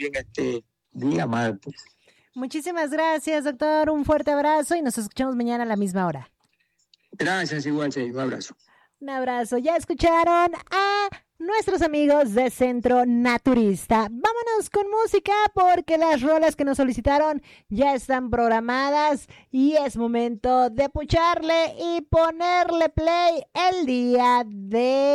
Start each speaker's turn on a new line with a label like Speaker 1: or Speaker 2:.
Speaker 1: bien este día, Marta.
Speaker 2: Muchísimas gracias, doctor. Un fuerte abrazo y nos escuchamos mañana a la misma hora.
Speaker 1: Gracias, igual, sí, un abrazo.
Speaker 2: Un abrazo. Ya escucharon a nuestros amigos de Centro Naturista. Vámonos con música porque las rolas que nos solicitaron ya están programadas y es momento de pucharle y ponerle play el día de